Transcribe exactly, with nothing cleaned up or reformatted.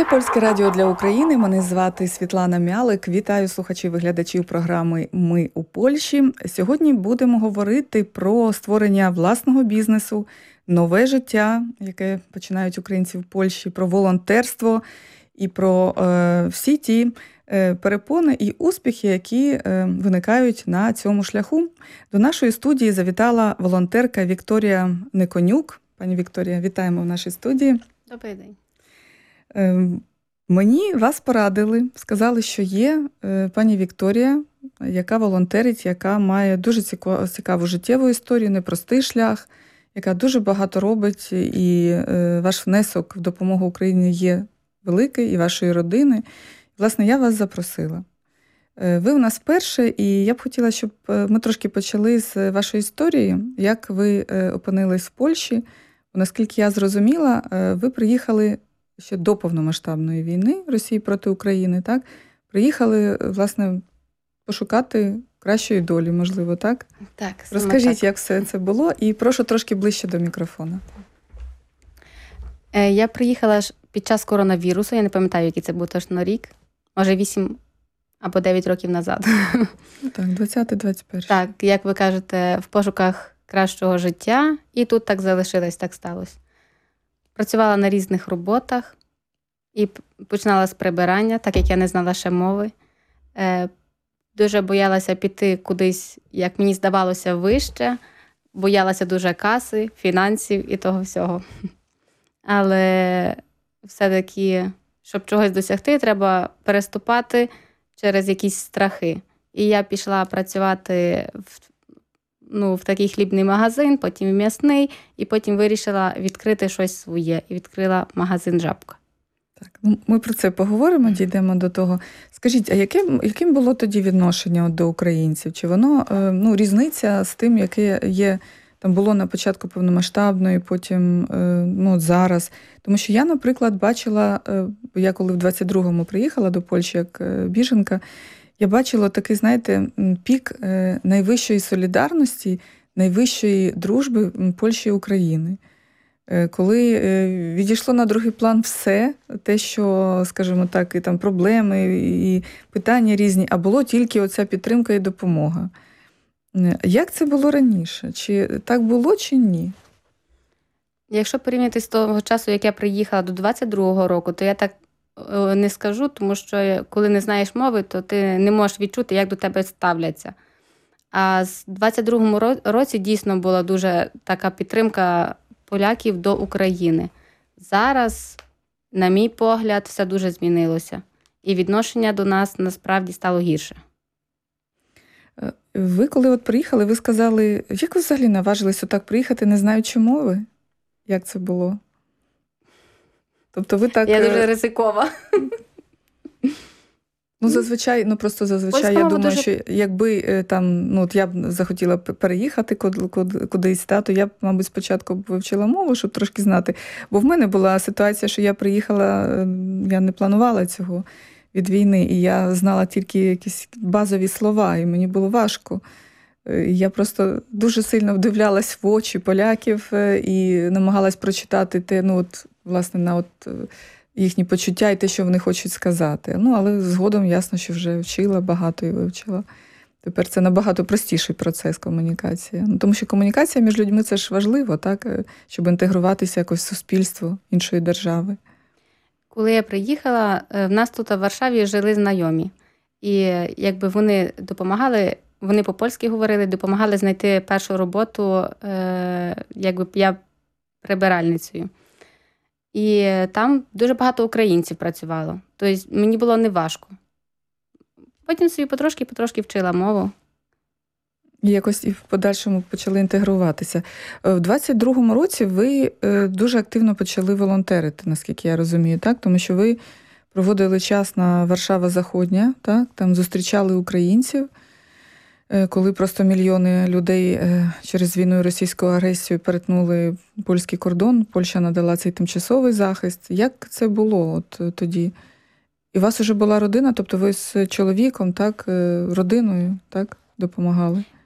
Це Польське радіо для України. Мене звати Світлана Мялик. Вітаю слухачів і глядачів програми «Ми у Польщі». Сьогодні будемо говорити про створення власного бізнесу, нове життя, яке починають українці в Польщі, про волонтерство і про е, всі ті е, перепони і успіхи, які е, виникають на цьому шляху. До нашої студії завітала волонтерка Вікторія Неконюк. Пані Вікторія, вітаємо в нашій студії. Добрий день. Мені вас порадили, сказали, що є пані Вікторія, яка волонтерить, яка має дуже цікаву життєву історію, непростий шлях, яка дуже багато робить, і ваш внесок в допомогу Україні є великий, і вашої родини. Власне, я вас запросила. Ви у нас перше, і я б хотіла, щоб ми трошки почали з вашої історії, як ви опинились в Польщі. Наскільки я зрозуміла, ви приїхали ще до повномасштабної війни Росії проти України, так? Приїхали, власне, пошукати кращої долі, можливо, так? Так. Розкажіть, так. як все це було, і прошу трошки ближче до мікрофона. Я приїхала ж під час коронавірусу, я не пам'ятаю, який це був точно рік, може вісім або дев'ять років назад. Так, двадцятий двадцять перший. Так, як ви кажете, в пошуках кращого життя, і тут так залишилось, так сталося. Працювала на різних роботах і починала з прибирання, так як я не знала ще мови. Е, дуже боялася піти кудись, як мені здавалося, вище. Боялася дуже каси, фінансів і того всього. Але все-таки, щоб чогось досягти, треба переступати через якісь страхи. І я пішла працювати в Ну, в такий хлібний магазин, потім в м'ясний, і потім вирішила відкрити щось своє. І відкрила магазин «Жабка». Так, ну, ми про це поговоримо, дійдемо до того. Скажіть, а яким, яким було тоді відношення до українців? Чи воно, ну, різниця з тим, яке є, там було на початку повномасштабної, потім, ну, зараз? Тому що я, наприклад, бачила, я коли в двадцять другому приїхала до Польщі як біженка, я бачила такий, знаєте, пік найвищої солідарності, найвищої дружби Польщі і України. Коли відійшло на другий план все, те, що, скажімо так, і там проблеми, і питання різні, а було тільки оця підтримка і допомога. Як це було раніше? Чи так було, чи ні? Якщо порівняти з того часу, як я приїхала до двадцять другого року, то я так не скажу, тому що коли не знаєш мови, то ти не можеш відчути, як до тебе ставляться. А з двадцять другому році дійсно була дуже така підтримка поляків до України. Зараз, на мій погляд, все дуже змінилося. І відношення до нас насправді стало гірше. Ви коли от приїхали, ви сказали, як ви взагалі наважились отак приїхати, не знаючи мови? Як це було? Тобто ви так... Я дуже ризикова. Ну, зазвичай, ну просто зазвичай, Польська я думаю, дуже... що якби там, ну, от я б захотіла переїхати кудись, та, то я б, мабуть, спочатку вивчила мову, щоб трошки знати. Бо в мене була ситуація, що я приїхала, я не планувала цього від війни, і я знала тільки якісь базові слова, і мені було важко. Я просто дуже сильно вдивлялась в очі поляків і намагалась прочитати те, ну, от, власне, на от їхні почуття і те, що вони хочуть сказати. Ну, але згодом ясно, що вже вчила багато і вивчила. Тепер це набагато простіший процес комунікації. Ну, тому що комунікація між людьми – це ж важливо, так? Щоб інтегруватися якось в суспільство іншої держави. Коли я приїхала, в нас тут в Варшаві жили знайомі. І якби вони допомагали, вони по-польськи говорили, допомагали знайти першу роботу, якби я прибиральницею. І там дуже багато українців працювало. Тобто мені було неважко. Потім собі потрошки-потрошки вчила мову. І якось і в подальшому почали інтегруватися. В двадцять другому році ви дуже активно почали волонтерити, наскільки я розумію, так? Тому що ви проводили час на Варшава Заходня, так? Там зустрічали українців, коли просто мільйони людей через війну і російську агресію перетнули польський кордон, Польща надала цей тимчасовий захист. Як це було от тоді? І у вас вже була родина, тобто ви з чоловіком, так, родиною, так, допомагали?